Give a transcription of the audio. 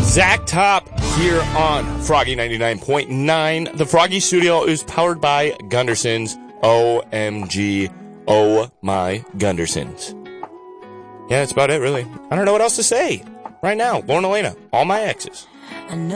Zach Top here on Froggy 99.9. The Froggy Studio is powered by Gundersons. OMG. Oh my Gundersons. Yeah, that's about it, really. I don't know what else to say right now. Lauren Elena, all my exes.